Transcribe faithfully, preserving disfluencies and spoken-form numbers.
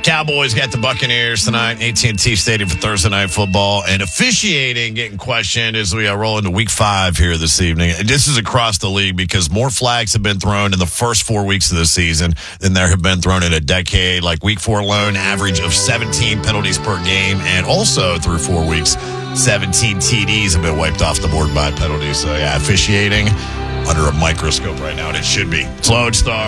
Cowboys got the Buccaneers tonight, A T and T Stadium for Thursday Night Football. And officiating getting questioned as we uh, roll into week five here this evening. And this is across the league because more flags have been thrown in the first four weeks of the season than there have been thrown in a decade. Like week four alone, average of seventeen penalties per game. And also through four weeks, seventeen T Ds have been wiped off the board by penalties. So, yeah, officiating under a microscope right now, and it should be. It's Lone Star.